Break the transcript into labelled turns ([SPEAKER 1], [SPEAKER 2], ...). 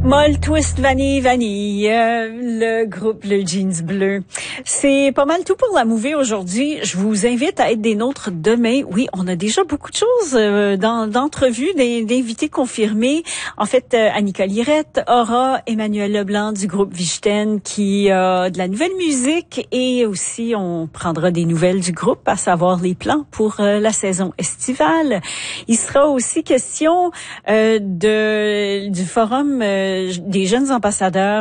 [SPEAKER 1] Molle Twist Vanille, le groupe Le Jeans Bleu. C'est pas mal tout pour la mouvée aujourd'hui. Je vous invite à être des nôtres demain. Oui, on a déjà beaucoup de choses d'entrevues, d'invités confirmés. En fait, Annika Lirette, Aura, Emmanuel Leblanc du groupe Vichten qui a de la nouvelle musique et aussi on prendra des nouvelles du groupe, à savoir les plans pour la saison estivale. Il sera aussi question du forum des jeunes ambassadeurs